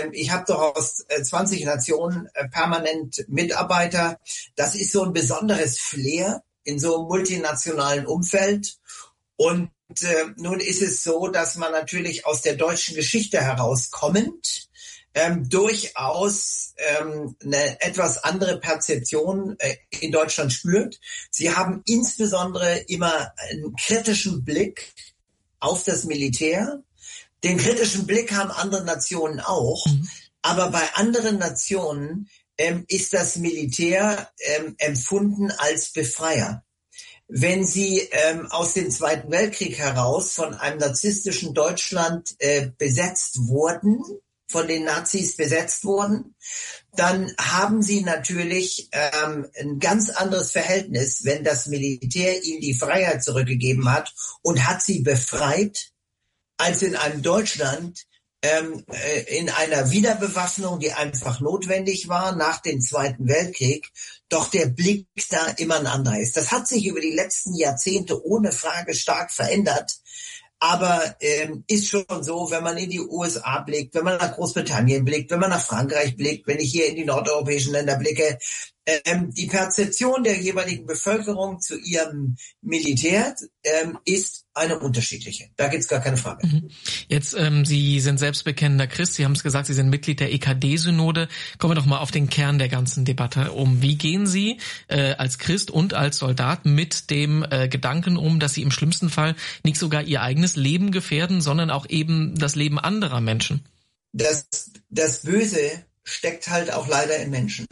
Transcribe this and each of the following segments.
ich habe doch aus 20 Nationen permanent Mitarbeiter. Das ist so ein besonderes Flair in so einem multinationalen Umfeld. Und nun ist es so, dass man natürlich aus der deutschen Geschichte herauskommend durchaus eine etwas andere Perzeption in Deutschland spürt. Sie haben insbesondere immer einen kritischen Blick auf das Militär. Den kritischen Blick haben andere Nationen auch, aber bei anderen Nationen ist das Militär empfunden als Befreier. Wenn Sie aus dem Zweiten Weltkrieg heraus von einem narzisstischen Deutschland besetzt wurden, von den Nazis besetzt wurden, dann haben sie natürlich ein ganz anderes Verhältnis, wenn das Militär ihnen die Freiheit zurückgegeben hat und hat sie befreit, als in einem Deutschland in einer Wiederbewaffnung, die einfach notwendig war nach dem Zweiten Weltkrieg, doch der Blick da immer ein anderer ist. Das hat sich über die letzten Jahrzehnte ohne Frage stark verändert. Aber ist schon so, wenn man in die USA blickt, wenn man nach Großbritannien blickt, wenn man nach Frankreich blickt, wenn ich hier in die nordeuropäischen Länder blicke, die Perzeption der jeweiligen Bevölkerung zu ihrem Militär ist eine unterschiedliche. Da gibt's gar keine Frage. Jetzt, Sie sind selbstbekennender Christ, Sie haben es gesagt, Sie sind Mitglied der EKD-Synode. Kommen wir doch mal auf den Kern der ganzen Debatte um. Wie gehen Sie als Christ und als Soldat mit dem Gedanken um, dass Sie im schlimmsten Fall nicht sogar Ihr eigenes Leben gefährden, sondern auch eben das Leben anderer Menschen? Das Böse steckt halt auch leider in Menschen.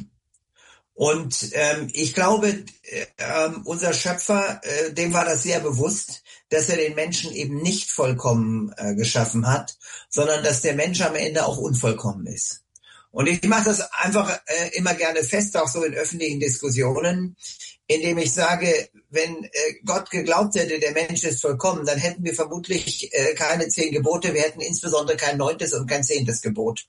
Und ich glaube, unser Schöpfer, dem war das sehr bewusst, dass er den Menschen eben nicht vollkommen geschaffen hat, sondern dass der Mensch am Ende auch unvollkommen ist. Und ich mache das einfach immer gerne fest, auch so in öffentlichen Diskussionen, indem ich sage, wenn Gott geglaubt hätte, der Mensch ist vollkommen, dann hätten wir vermutlich keine 10 Gebote, wir hätten insbesondere kein 9. und kein 10. Gebot.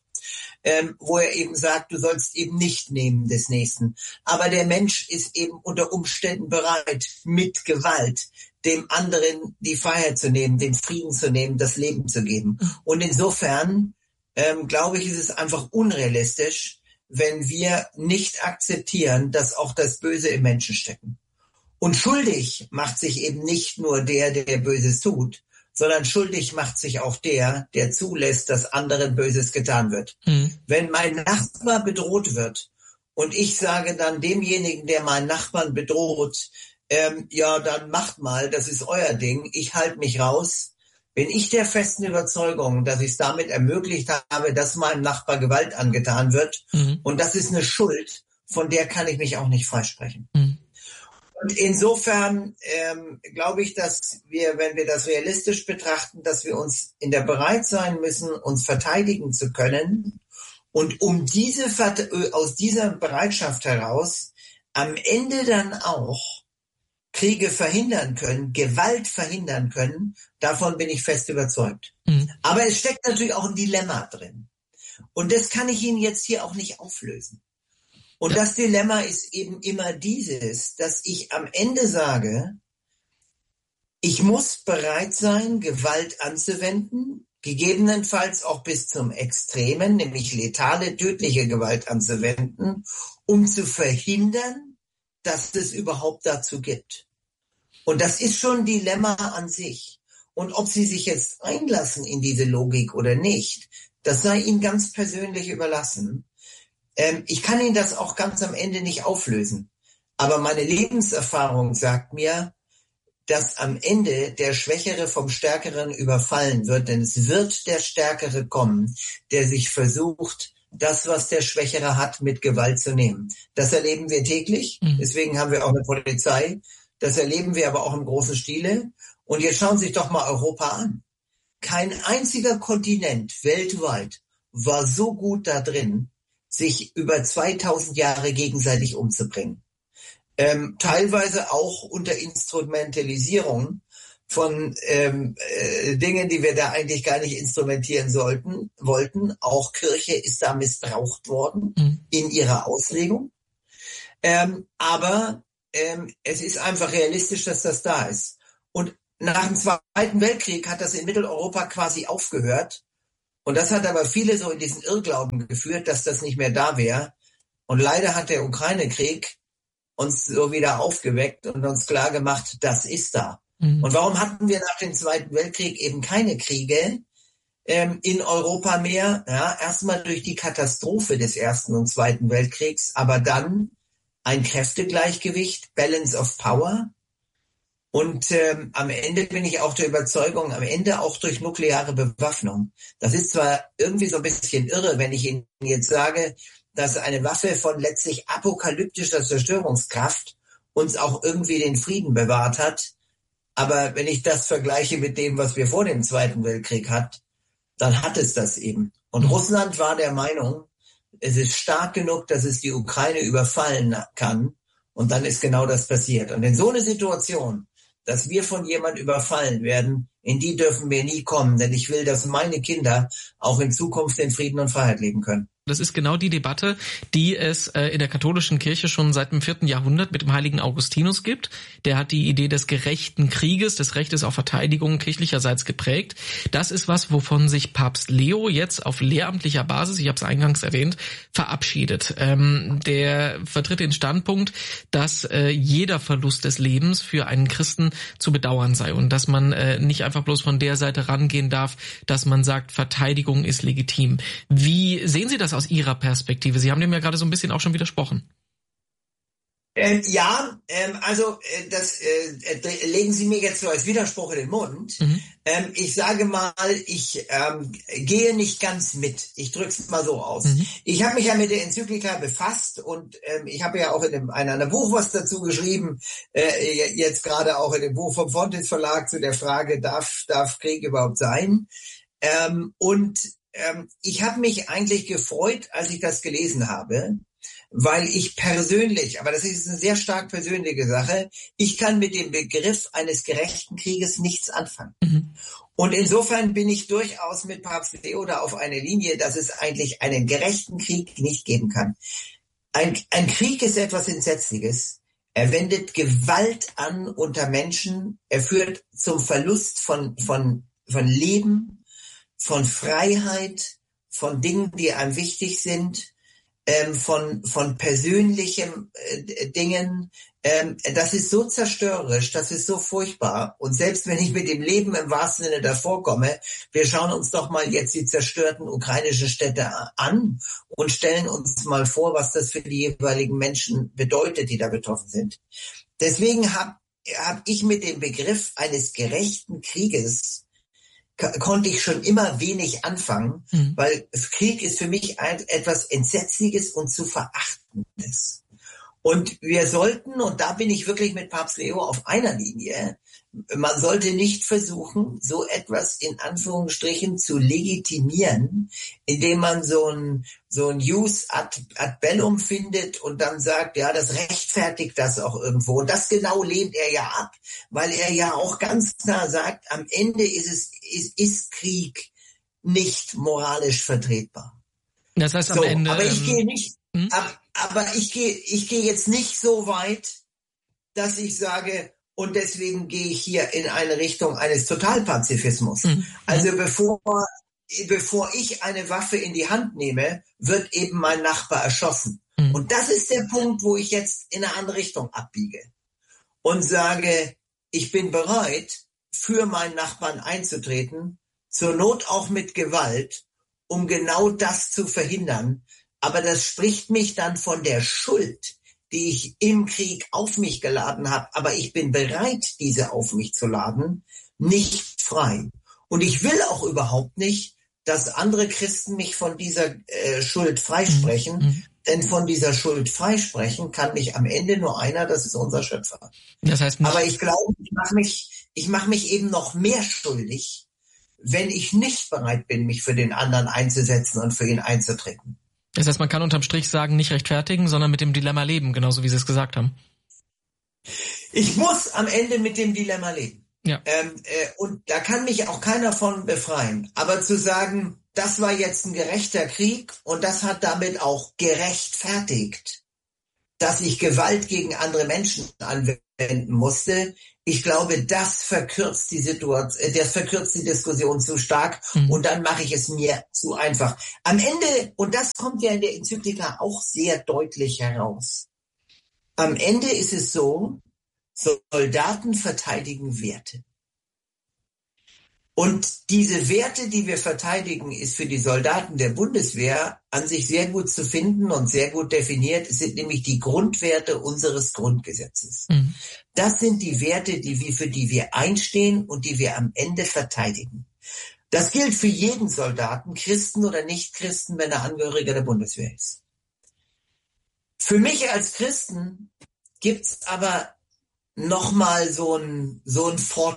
Wo er eben sagt, du sollst eben nicht nehmen des Nächsten. Aber der Mensch ist eben unter Umständen bereit, mit Gewalt dem anderen die Freiheit zu nehmen, den Frieden zu nehmen, das Leben zu geben. Und insofern, glaube ich, ist es einfach unrealistisch, wenn wir nicht akzeptieren, dass auch das Böse im Menschen stecken. Und schuldig macht sich eben nicht nur der Böses tut, sondern schuldig macht sich auch der zulässt, dass anderen Böses getan wird. Wenn mein Nachbar bedroht wird und ich sage dann demjenigen, der meinen Nachbarn bedroht, ja, dann macht mal, das ist euer Ding, ich halte mich raus, bin ich der festen Überzeugung, dass ich es damit ermöglicht habe, dass meinem Nachbar Gewalt angetan wird. Und das ist eine Schuld, von der kann ich mich auch nicht freisprechen. Und insofern glaube ich, dass wir, wenn wir das realistisch betrachten, dass wir uns in der bereit sein müssen, uns verteidigen zu können und aus dieser Bereitschaft heraus am Ende dann auch Kriege verhindern können, Gewalt verhindern können, davon bin ich fest überzeugt. Aber es steckt natürlich auch ein Dilemma drin. Und das kann ich Ihnen jetzt hier auch nicht auflösen. Und das Dilemma ist eben immer dieses, dass ich am Ende sage, ich muss bereit sein, Gewalt anzuwenden, gegebenenfalls auch bis zum Extremen, nämlich letale, tödliche Gewalt anzuwenden, um zu verhindern, dass es überhaupt dazu gibt. Und das ist schon ein Dilemma an sich. Und ob Sie sich jetzt einlassen in diese Logik oder nicht, das sei Ihnen ganz persönlich überlassen. Ich kann Ihnen das auch ganz am Ende nicht auflösen. Aber meine Lebenserfahrung sagt mir, dass am Ende der Schwächere vom Stärkeren überfallen wird. Denn es wird der Stärkere kommen, der sich versucht, das, was der Schwächere hat, mit Gewalt zu nehmen. Das erleben wir täglich. Deswegen haben wir auch eine Polizei. Das erleben wir aber auch im großen Stile. Und jetzt schauen Sie sich doch mal Europa an. Kein einziger Kontinent weltweit war so gut da drin, sich über 2000 Jahre gegenseitig umzubringen. Teilweise auch unter Instrumentalisierung von Dingen, die wir da eigentlich gar nicht instrumentieren wollten. Auch Kirche ist da missbraucht worden in ihrer Auslegung. Aber es ist einfach realistisch, dass das da ist. Und nach dem Zweiten Weltkrieg hat das in Mitteleuropa quasi aufgehört. Und das hat aber viele so in diesen Irrglauben geführt, dass das nicht mehr da wäre. Und leider hat der Ukraine-Krieg uns so wieder aufgeweckt und uns klar gemacht, das ist da. Und warum hatten wir nach dem Zweiten Weltkrieg eben keine Kriege in Europa mehr? Ja, erstmal durch die Katastrophe des Ersten und Zweiten Weltkriegs, aber dann ein Kräftegleichgewicht, Balance of Power. Und am Ende bin ich auch der Überzeugung, am Ende auch durch nukleare Bewaffnung. Das ist zwar irgendwie so ein bisschen irre, wenn ich Ihnen jetzt sage, dass eine Waffe von letztlich apokalyptischer Zerstörungskraft uns auch irgendwie den Frieden bewahrt hat. Aber wenn ich das vergleiche mit dem, was wir vor dem Zweiten Weltkrieg hatten, dann hat es das eben. Und Russland war der Meinung, es ist stark genug, dass es die Ukraine überfallen kann. Und dann ist genau das passiert. Und in so eine Situation, dass wir von jemand überfallen werden, in die dürfen wir nie kommen. Denn ich will, dass meine Kinder auch in Zukunft in Frieden und Freiheit leben können. Das ist genau die Debatte, die es in der katholischen Kirche schon seit dem 4. Jahrhundert mit dem heiligen Augustinus gibt. Der hat die Idee des gerechten Krieges, des Rechtes auf Verteidigung kirchlicherseits geprägt. Das ist was, wovon sich Papst Leo jetzt auf lehramtlicher Basis, ich habe es eingangs erwähnt, verabschiedet. Der vertritt den Standpunkt, dass jeder Verlust des Lebens für einen Christen zu bedauern sei und dass man nicht einfach bloß von der Seite rangehen darf, dass man sagt, Verteidigung ist legitim. Wie sehen Sie das aus Ihrer Perspektive? Sie haben dem ja gerade so ein bisschen auch schon widersprochen. Das legen Sie mir jetzt so als Widerspruch in den Mund. Ich sage mal, ich gehe nicht ganz mit. Ich drücke es mal so aus. Ich habe mich ja mit der Enzyklika befasst und ich habe ja auch in einem Buch was dazu geschrieben, jetzt gerade auch in dem Buch vom Fontes Verlag zu der Frage, darf Krieg überhaupt sein? Ich habe mich eigentlich gefreut, als ich das gelesen habe, weil ich persönlich, aber das ist eine sehr stark persönliche Sache, ich kann mit dem Begriff eines gerechten Krieges nichts anfangen. Und insofern bin ich durchaus mit Papst Leo da auf eine Linie, dass es eigentlich einen gerechten Krieg nicht geben kann. Ein Krieg ist etwas Entsetzliches. Er wendet Gewalt an unter Menschen. Er führt zum Verlust von Leben, von Freiheit, von Dingen, die einem wichtig sind, von persönlichen Dingen. Das ist so zerstörerisch, das ist so furchtbar. Und selbst wenn ich mit dem Leben im wahrsten Sinne davor komme, wir schauen uns doch mal jetzt die zerstörten ukrainischen Städte an und stellen uns mal vor, was das für die jeweiligen Menschen bedeutet, die da betroffen sind. Deswegen hab ich mit dem Begriff eines gerechten Krieges konnte ich schon immer wenig anfangen, weil Krieg ist für mich etwas Entsetzliches und zu Verachtendes. Und wir sollten, und da bin ich wirklich mit Papst Leo auf einer Linie, man sollte nicht versuchen, so etwas in Anführungsstrichen zu legitimieren, indem man so ein Jus ad bellum findet und dann sagt, ja, das rechtfertigt das auch irgendwo. Und das genau lehnt er ja ab, weil er ja auch ganz klar sagt, am Ende ist Krieg nicht moralisch vertretbar. Das heißt am Ende. Aber ich gehe nicht, aber ich gehe jetzt nicht so weit, dass ich sage, und deswegen gehe ich hier in eine Richtung eines Totalpazifismus. Also bevor ich eine Waffe in die Hand nehme, wird eben mein Nachbar erschossen. Und das ist der Punkt, wo ich jetzt in eine andere Richtung abbiege und sage, ich bin bereit, für meinen Nachbarn einzutreten, zur Not auch mit Gewalt, um genau das zu verhindern. Aber das spricht mich dann von der Schuld, die ich im Krieg auf mich geladen habe, aber ich bin bereit, diese auf mich zu laden, nicht frei. Und ich will auch überhaupt nicht, dass andere Christen mich von dieser Schuld freisprechen, denn von dieser Schuld freisprechen kann mich am Ende nur einer, das ist unser Schöpfer. Das heißt nicht. Aber ich glaube, ich mache mich eben noch mehr schuldig, wenn ich nicht bereit bin, mich für den anderen einzusetzen und für ihn einzutreten. Das heißt, man kann unterm Strich sagen, nicht rechtfertigen, sondern mit dem Dilemma leben, genauso wie Sie es gesagt haben. Ich muss am Ende mit dem Dilemma leben. Ja. Und da kann mich auch keiner von befreien. Aber zu sagen, das war jetzt ein gerechter Krieg und das hat damit auch gerechtfertigt, dass ich Gewalt gegen andere Menschen anwenden musste. Ich glaube, das verkürzt die Diskussion zu stark und dann mache ich es mir zu einfach. Am Ende, und das kommt ja in der Enzyklika auch sehr deutlich heraus, am Ende ist es so, Soldaten verteidigen Werte. Und diese Werte, die wir verteidigen, ist für die Soldaten der Bundeswehr an sich sehr gut zu finden und sehr gut definiert. Es sind nämlich die Grundwerte unseres Grundgesetzes. Das sind die Werte, für die wir einstehen und die wir am Ende verteidigen. Das gilt für jeden Soldaten, Christen oder Nicht-Christen, wenn er Angehöriger der Bundeswehr ist. Für mich als Christen gibt's aber nochmal so ein Vorteil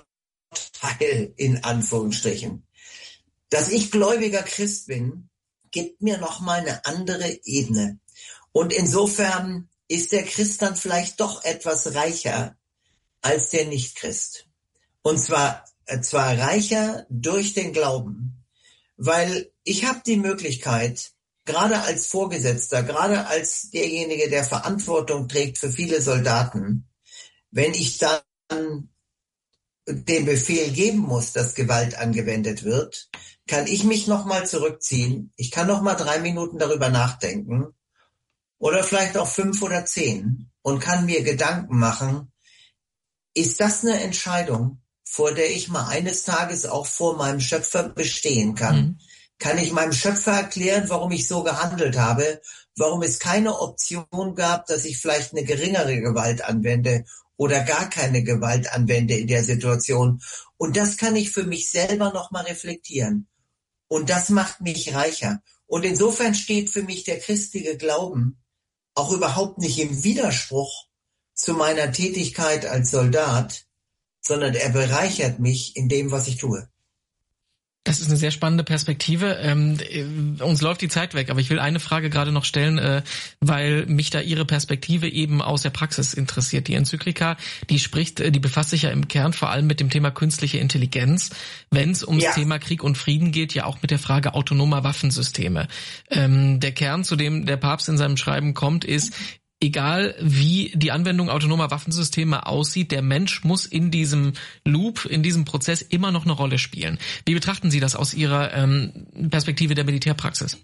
in Anführungsstrichen. Dass ich gläubiger Christ bin, gibt mir nochmal eine andere Ebene. Und insofern ist der Christ dann vielleicht doch etwas reicher als der Nicht-Christ. Und zwar reicher durch den Glauben. Weil ich habe die Möglichkeit, gerade als Vorgesetzter, gerade als derjenige, der Verantwortung trägt für viele Soldaten, wenn ich dann den Befehl geben muss, dass Gewalt angewendet wird, kann ich mich nochmal zurückziehen. Ich kann nochmal 3 Minuten darüber nachdenken oder vielleicht auch 5 oder 10 und kann mir Gedanken machen, ist das eine Entscheidung, vor der ich mal eines Tages auch vor meinem Schöpfer bestehen kann? Kann ich meinem Schöpfer erklären, warum ich so gehandelt habe, warum es keine Option gab, dass ich vielleicht eine geringere Gewalt anwende oder gar keine Gewalt anwende in der Situation. Und das kann ich für mich selber nochmal reflektieren. Und das macht mich reicher. Und insofern steht für mich der christliche Glauben auch überhaupt nicht im Widerspruch zu meiner Tätigkeit als Soldat, sondern er bereichert mich in dem, was ich tue. Das ist eine sehr spannende Perspektive. Uns läuft die Zeit weg, aber ich will eine Frage gerade noch stellen, weil mich da Ihre Perspektive eben aus der Praxis interessiert. Die Enzyklika, die befasst sich ja im Kern vor allem mit dem Thema künstliche Intelligenz, wenn es ums Thema Krieg und Frieden geht, ja auch mit der Frage autonomer Waffensysteme. Der Kern, zu dem der Papst in seinem Schreiben kommt, ist: Egal wie die Anwendung autonomer Waffensysteme aussieht, der Mensch muss in diesem Loop, in diesem Prozess immer noch eine Rolle spielen. Wie betrachten Sie das aus Ihrer Perspektive der Militärpraxis?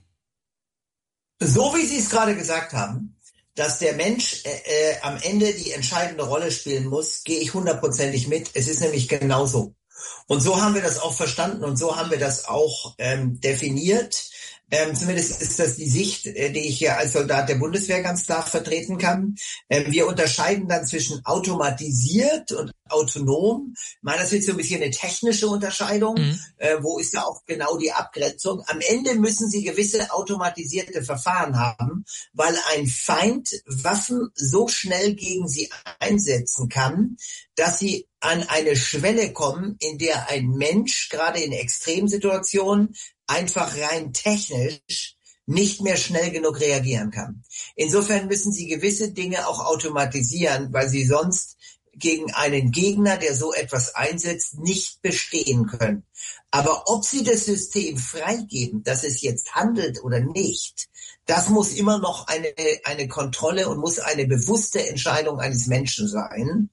So wie Sie es gerade gesagt haben, dass der Mensch am Ende die entscheidende Rolle spielen muss, gehe ich 100%ig mit. Es ist nämlich genauso. Und so haben wir das auch verstanden und so haben wir das auch definiert. Zumindest ist das die Sicht, die ich hier als Soldat der Bundeswehr ganz klar vertreten kann. Wir unterscheiden dann zwischen automatisiert und autonom. Ich meine, das ist so ein bisschen eine technische Unterscheidung. Wo ist da auch genau die Abgrenzung? Am Ende müssen Sie gewisse automatisierte Verfahren haben, weil ein Feind Waffen so schnell gegen Sie einsetzen kann, dass Sie an eine Schwelle kommen, in der ein Mensch gerade in Extremsituationen einfach rein technisch nicht mehr schnell genug reagieren kann. Insofern müssen Sie gewisse Dinge auch automatisieren, weil Sie sonst gegen einen Gegner, der so etwas einsetzt, nicht bestehen können. Aber ob Sie das System freigeben, dass es jetzt handelt oder nicht, das muss immer noch eine Kontrolle und muss eine bewusste Entscheidung eines Menschen sein.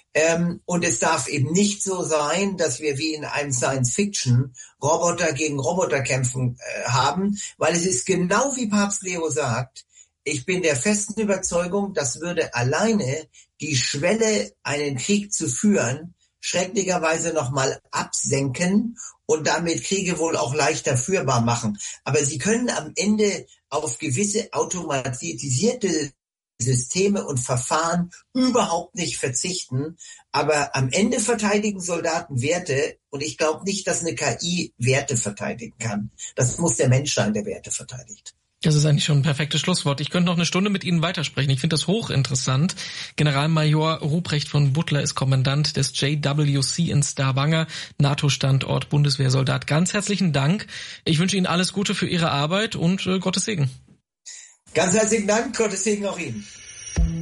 Und es darf eben nicht so sein, dass wir wie in einem Science-Fiction Roboter gegen Roboter kämpfen haben, weil es ist genau wie Papst Leo sagt, ich bin der festen Überzeugung, das würde alleine die Schwelle, einen Krieg zu führen, schrecklicherweise nochmal absenken und damit Kriege wohl auch leichter führbar machen. Aber Sie können am Ende auf gewisse automatisierte Systeme und Verfahren überhaupt nicht verzichten. Aber am Ende verteidigen Soldaten Werte und ich glaube nicht, dass eine KI Werte verteidigen kann. Das muss der Mensch sein, der Werte verteidigt. Das ist eigentlich schon ein perfektes Schlusswort. Ich könnte noch eine Stunde mit Ihnen weitersprechen. Ich finde das hochinteressant. Generalmajor Ruprecht von Butler ist Kommandant des JWC in Stavanger, NATO-Standort, Bundeswehrsoldat. Ganz herzlichen Dank. Ich wünsche Ihnen alles Gute für Ihre Arbeit und Gottes Segen. Ganz herzlichen Dank, Gottes Segen auch Ihnen.